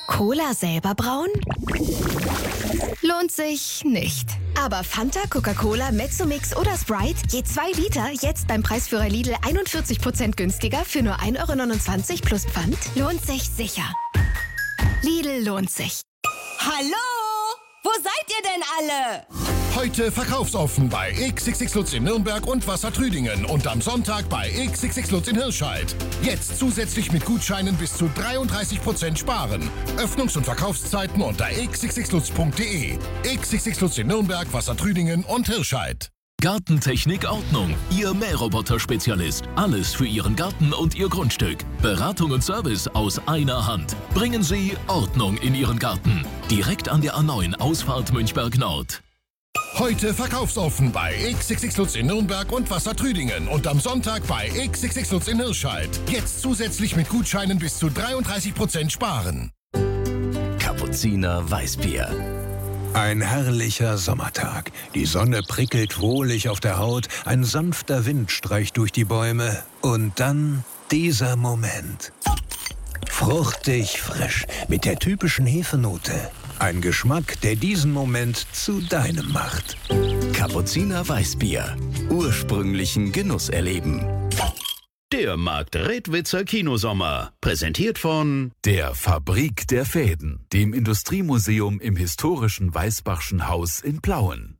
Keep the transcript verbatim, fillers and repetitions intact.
Cola selber brauen? Lohnt sich nicht. Aber Fanta, Coca-Cola, Mezzomix oder Sprite, je zwei Liter, jetzt beim Preisführer Lidl einundvierzig Prozent günstiger für nur ein Euro neunundzwanzig plus Pfand, lohnt sich sicher. Lidl lohnt sich. Hallo? Wo seid ihr denn alle? Heute verkaufsoffen bei X X X Lutz in Nürnberg und Wassertrüdingen und am Sonntag bei X X X Lutz in Hirscheid. Jetzt zusätzlich mit Gutscheinen bis zu dreiunddreißig Prozent sparen. Öffnungs- und Verkaufszeiten unter x x x lutz punkt de. X X X Lutz in Nürnberg, Wassertrüdingen und Hirscheid. Gartentechnik Ordnung, Ihr Mähroboter-Spezialist. Alles für Ihren Garten und Ihr Grundstück. Beratung und Service aus einer Hand. Bringen Sie Ordnung in Ihren Garten. Direkt an der A neun Ausfahrt Münchberg Nord. Heute verkaufsoffen bei X X X Lutz in Nürnberg und Wassertrüdingen und am Sonntag bei X X X Lutz in Hirscheid. Jetzt zusätzlich mit Gutscheinen bis zu dreiunddreißig Prozent sparen. Kapuziner Weißbier. Ein herrlicher Sommertag. Die Sonne prickelt wohlig auf der Haut, ein sanfter Wind streicht durch die Bäume und dann dieser Moment. Fruchtig frisch mit der typischen Hefenote. Ein Geschmack, der diesen Moment zu deinem macht. Kapuziner Weißbier. Ursprünglichen Genuss erleben. Der Markt Redwitzer Kinosommer. Präsentiert von der Fabrik der Fäden, dem Industriemuseum im historischen Weißbachschen Haus in Plauen.